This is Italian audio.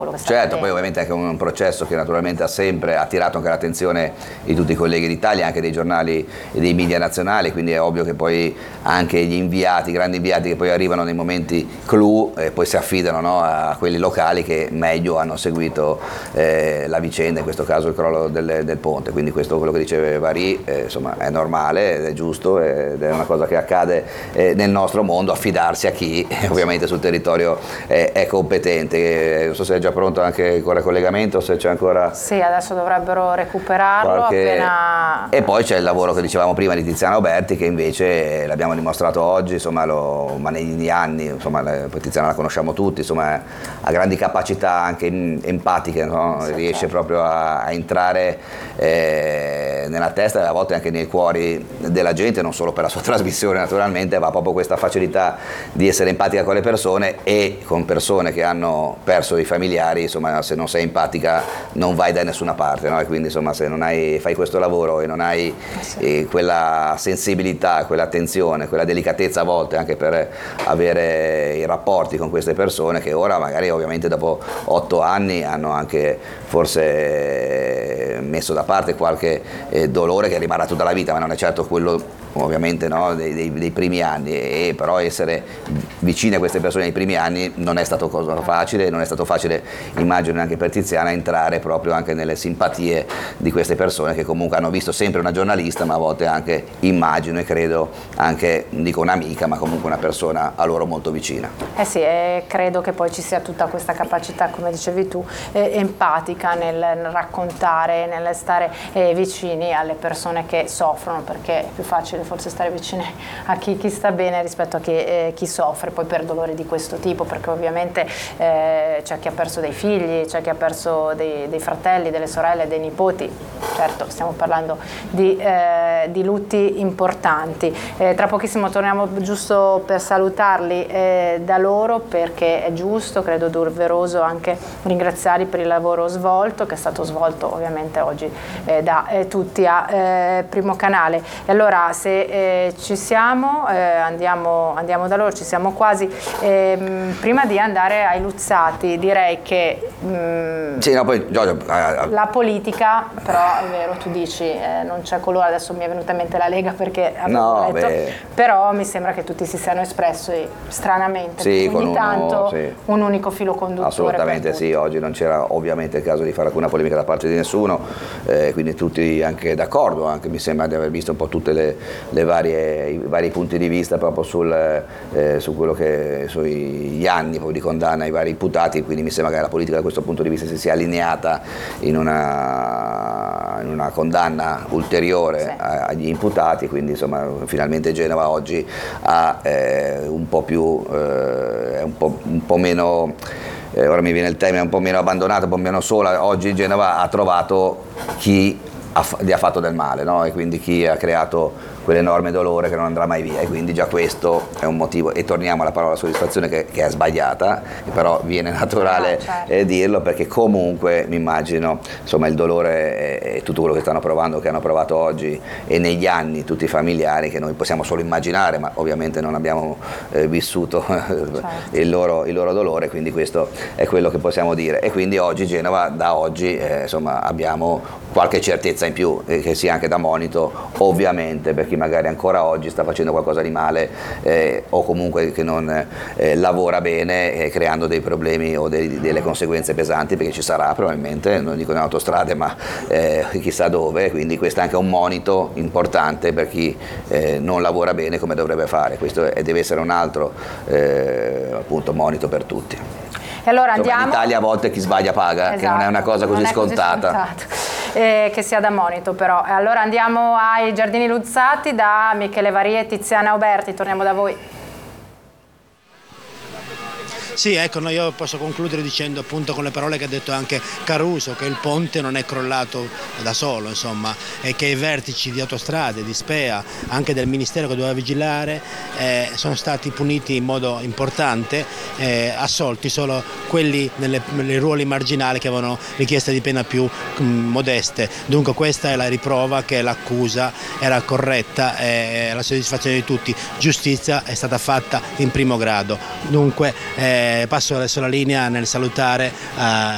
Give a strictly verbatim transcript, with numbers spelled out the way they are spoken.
quello che sta Certo, accadendo. poi ovviamente è anche un processo che naturalmente ha sempre attirato anche l'attenzione di tutti i colleghi d'Italia, anche dei giornali e dei media nazionali, quindi è ovvio che poi anche gli inviati, i grandi inviati che poi arrivano nei momenti clou e poi si affidano, no, a quelli locali che meglio hanno seguito eh, la vicenda, in questo caso il crollo del, del ponte, quindi questo quello che diceva Varì, eh, insomma è normale ed è giusto ed è una cosa che accade eh, nel nostro mondo, affidarsi a chi eh, ovviamente sul territorio eh, è competente. Non so se è già pronto anche il collegamento, se c'è ancora... Sì, adesso dovrebbero recuperarlo qualche... appena... E poi c'è il lavoro che dicevamo prima di Tiziana Oberti, che invece l'abbiamo dimostrato oggi, insomma, lo... ma negli anni, insomma, poi Tiziana la conosciamo tutti, insomma, ha grandi capacità anche empatiche, no? Sì, riesce certo. proprio a, a entrare eh, nella testa e a volte anche nei cuori della gente, non solo per la sua trasmissione naturalmente, ma proprio questa facilità di essere empatica con le persone e con persone che hanno perso i familiari, insomma, se non sei empatica non vai da nessuna parte, no? E quindi insomma se non hai, fai questo lavoro e non hai eh, quella sensibilità, quella attenzione, quella delicatezza a volte anche per avere i rapporti con queste persone che ora magari ovviamente dopo otto anni hanno anche forse messo da parte qualche eh, dolore che rimarrà tutta la vita, ma non è certo quello ovviamente, no, dei, dei, dei primi anni, e però essere vicini a queste persone nei primi anni non è stato cosa facile, non è stato facile, immagino anche per Tiziana, entrare proprio anche nelle simpatie di queste persone che comunque hanno visto sempre una giornalista, ma a volte anche, immagino e credo, anche, non dico un'amica, ma comunque una persona a loro molto vicina. Eh sì, e credo che poi ci sia tutta questa capacità, come dicevi tu, eh, empatica nel, nel raccontare, nel stare eh, vicini alle persone che soffrono, perché è più facile forse stare vicini a chi, chi sta bene rispetto a chi, eh, chi soffre poi per dolori di questo tipo, perché ovviamente eh, c'è chi ha perso dei figli, c'è chi ha perso dei, dei fratelli, delle sorelle, dei nipoti. Certo, stiamo parlando di, eh, di lutti importanti. Eh, tra pochissimo torniamo giusto per salutarli eh, da loro, perché è giusto, credo doveroso anche ringraziarli per il lavoro svolto, che è stato svolto ovviamente oggi eh, da eh, tutti a eh, Primo Canale. E allora se eh, ci siamo, eh, andiamo, andiamo da loro, ci siamo quasi. Eh, prima di andare ai Luzzati direi che mh, sì, no, poi, Giorgio, eh, la politica, però è vero, tu dici eh, non c'è colore, adesso mi è venuta in mente la Lega perché avevo no, letto, beh. però mi sembra che tutti si siano espressi stranamente, sì, con ogni uno, tanto sì. un unico filo conduttore. Assolutamente sì, oggi non c'era ovviamente il caso di fare alcuna polemica da parte di nessuno, eh, quindi tutti anche d'accordo, anche mi sembra di aver visto un po' tutte le, le varie, i vari punti di vista proprio sul, eh, su quello che sugli anni poi di condanna ai vari imputati, quindi mi sembra che la politica da questo punto di vista si sia allineata in una, in una condanna ulteriore sì. agli imputati, quindi insomma finalmente Genova oggi ha eh, un po' più, eh, un po', un po' meno, eh, ora mi viene il termine, un po' meno abbandonata, un po' meno sola. Oggi Genova ha trovato chi ha, gli ha fatto del male, no? E quindi chi ha creato quell'enorme dolore che non andrà mai via, e quindi già questo è un motivo. E torniamo alla parola soddisfazione che, che è sbagliata, però viene naturale no, certo. eh, dirlo, perché comunque mi immagino insomma il dolore e tutto quello che stanno provando, che hanno provato oggi e negli anni tutti i familiari, che noi possiamo solo immaginare, ma ovviamente non abbiamo eh, vissuto certo. il, loro, il loro dolore, quindi questo è quello che possiamo dire. E quindi oggi Genova, da oggi eh, insomma abbiamo qualche certezza in più, eh, che sia anche da monito ovviamente per chi magari ancora oggi sta facendo qualcosa di male eh, o comunque che non eh, lavora bene, eh, creando dei problemi o dei, delle conseguenze pesanti, perché ci sarà probabilmente, non dico nelle autostrade, ma eh, chissà dove, quindi questo è anche un monito importante per chi eh, non lavora bene come dovrebbe fare. Questo è, deve essere un altro eh, appunto monito per tutti. E allora Insomma, andiamo... in Italia a volte chi sbaglia paga, esatto, che non è una cosa così scontata. Così eh, che sia da monito però. E allora andiamo ai Giardini Luzzati da Michele Varì e Tiziana Oberti, torniamo da voi. Sì, ecco, no, io posso concludere dicendo appunto con le parole che ha detto anche Caruso, che il ponte non è crollato da solo, insomma, e che i vertici di Autostrade, di Spea, anche del Ministero che doveva vigilare, eh, sono stati puniti in modo importante, eh, assolti solo quelli nelle, nei ruoli marginali che avevano richieste di pena più mh, modeste. Dunque questa è la riprova che l'accusa era corretta e la soddisfazione di tutti. Giustizia è stata fatta in primo grado. Dunque eh, passo adesso la linea nel salutare eh,